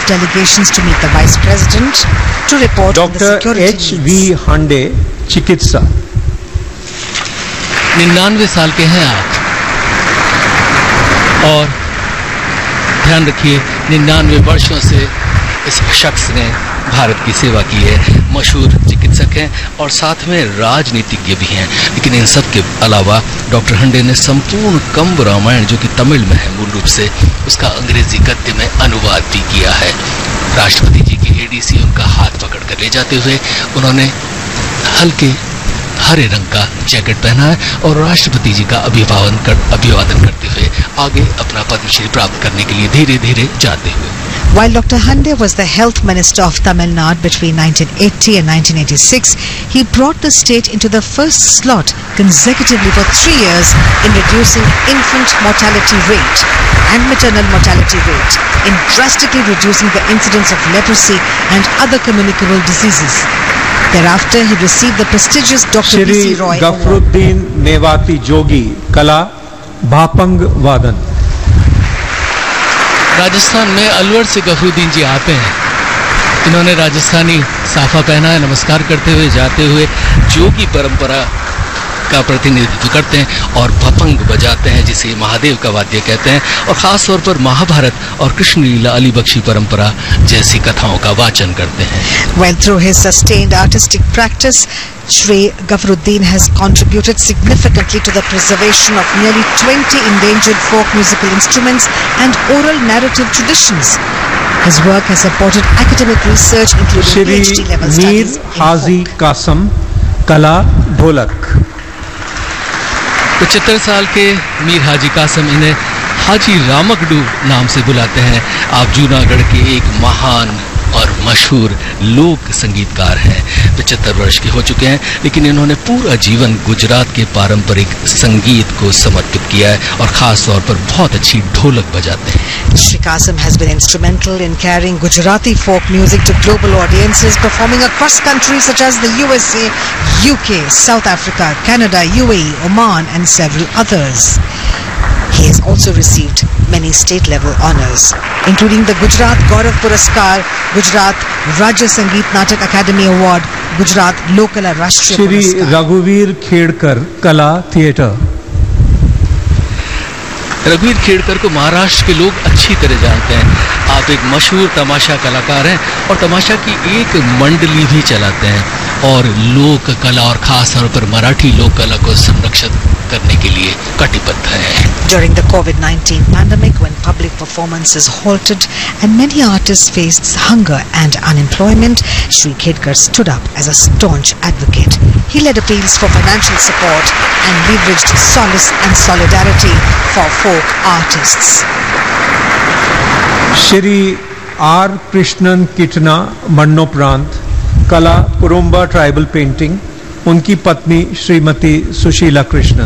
of delegations to meet the Vice President to report on the security needs. Dr. H.V. Hande, चिकित्सा। 99 साल के हैं आप, और ध्यान रखिए 99 वर्षों से इस शख्स ने भारत की सेवा की है। मशहूर चिकित्सक हैं और साथ में राजनीतिज्ञ भी हैं। लेकिन इन सब के अलावा डॉक्टर हंडे ने संपूर्ण कंब रामायण, जो कि तमिल में है मूल रूप से, उसका अंग्रेजी गद्य में अनुवाद भी किया है। राष्ट्रपति जी की एडीसी उनका हाथ पकड़ कर ले जाते हुए उन्होंने हल्के हरे रंग का जैकेट पहना है और राष्ट्रपति जी का अभिवादन करते हुए आगे अपना पद्मश्री प्राप्त करने के लिए धीरे धीरे जाते हुए। While Dr. Hande was the health minister of Tamil Nadu between 1980 and 1986, he brought the state into the first slot consecutively for 3 years in reducing infant mortality rate and maternal mortality rate, in drastically reducing the incidence of leprosy and other communicable diseases. Thereafter, he received the prestigious Dr. B.C. Roy Award. Gafaruddin नेवाती जोगी, कला भापंग वादन। राजस्थान में अलवर से गफरुद्दीन जी आते हैं। इन्होंने राजस्थानी साफा पहना है, नमस्कार करते हुए जाते हुए जोगी परंपरा का प्रतिनिधित्व करते हैं और भपंग बजाते हैं, जिसे महादेव का वाद्य कहते हैं, और खास तौर पर महाभारत और कृष्ण लीला अली बख्शी परंपरा जैसी कथाओं का वाचन करते हैं। Well, through his sustained artistic practice, Shri Gafruddin has contributed significantly to the preservation of nearly 20 endangered folk musical instruments and oral narrative traditions. His work has supported academic research including PhD level studies in हाजी कासम, कला ढोलक। 75 साल के मीर हाजी कासम, इन्हें हाजी रामकड़ू नाम से बुलाते हैं। आप जूनागढ़ के एक महान और मशहूर लोक संगीतकार हैं। 75 वर्ष के हो चुके हैं, लेकिन इन्होंने पूरा जीवन गुजरात के पारंपरिक संगीत को समर्पित किया है और खास तौर पर बहुत अच्छी ढोलक बजाते हैं। Shri Kasim has been instrumental in carrying Gujarati folk music to global audiences, performing across countries such as the USA, UK, South Africa, Canada, UAE, Oman and several others. He has also received many state-level honours, including the Gujarat Gaurav Puraskar, Gujarat Rajya Sangeet Natak Academy Award, Gujarat Lokala Rashtriya Shri Puraskar. रघुवीर खेड़कर, कला theatre. रघुवीर खेड़कर को महाराष्ट्र के लोग अच्छी तरह जानते हैं। आप एक मशहूर तमाशा कलाकार हैं और तमाशा की एक मंडली भी चलाते हैं और लोक कला और खास तौर पर मराठी लोक कला को संरक्षित करने के लिए कटिबद्ध हैं। During the COVID-19 pandemic, when public performances halted and many artists faced hunger and unemployment, Shri Khedkar stood up as a staunch advocate. He led appeals for financial support and leveraged solace and solidarity for folk artists. Shri are Krishnan किटना, मरणोपरांत, कला पुरुम्बा tribal painting, उनकी पत्नी Shrimati Sushila Krishnan.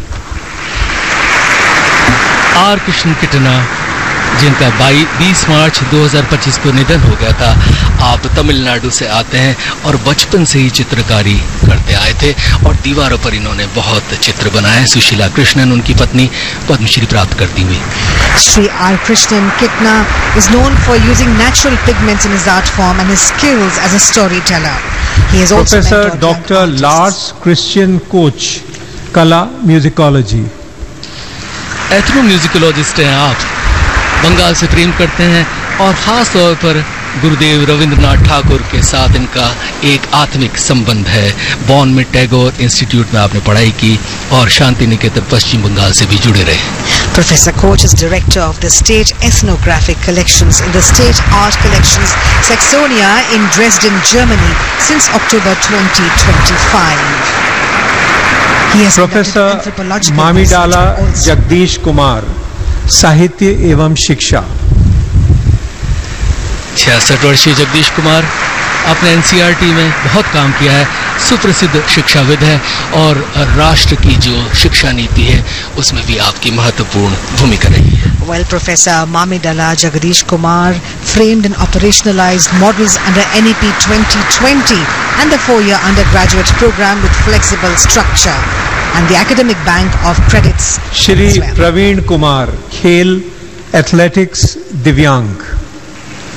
Are Krishna किटना, जिनका 20 मार्च 2025 को निधन हो गया था। आप तमिलनाडु से आते हैं और बचपन से ही चित्रकारी करते आए थे और दीवारों पर इन्होंने बहुत चित्र बनाए। सुशीला कृष्णन उनकी पत्नी, पद्मश्री प्राप्त करती हुई। Shri R. Krishnan Kitna is known for using natural pigments in his art form and his skills as a storyteller. He is also professor mentored doctor young artists. Lars Christian coach, कला musicology. Ethno म्यूजिकोलॉजिस्ट हैं आप, बंगाल से प्रेम करते हैं और खास तौर पर गुरुदेव रविंद्रनाथ ठाकुर के साथ इनका एक आत्मिक संबंध है। बॉन में टैगोर इंस्टीट्यूट में आपने पढ़ाई की और शांति निकेतन पश्चिम बंगाल से भी जुड़े रहे। Professor Koch is director of the State Ethnographic Collections in the State Art Collections Saxonia in Dresden, Germany since October 2025. He has professor conducted anthropological मामीडाला research also. Jagdish Kumar, साहित्य एवं शिक्षा। 66 वर्षीय जगदीश कुमार, आपने एनसीईआरटी में बहुत काम किया है, सुप्रसिद्ध शिक्षाविद है और राष्ट्र की जो शिक्षा नीति है उसमें भी आपकी महत्वपूर्ण भूमिका रही है। Well, Professor Mamidala Jagadish Kumar framed and operationalized models under NEP 2020 and the 4-year undergraduate program with flexible structure and the academic bank of credits. Shri as well. Praveen Kumar, खेल एथलेटिक्स दिव्यांग।